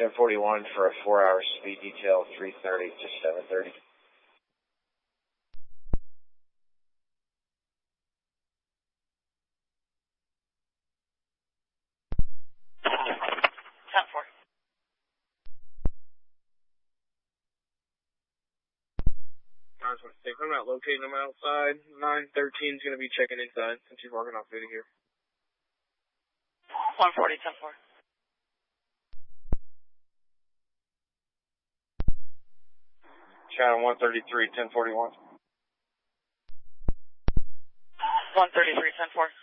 1041 for a 4-hour speed detail, 3:30 to 7:30. I'm not locating them outside. 913 is going to be checking inside since he's working off duty here. 140, 10-4. Channel 133, 1041. 133, 10-4.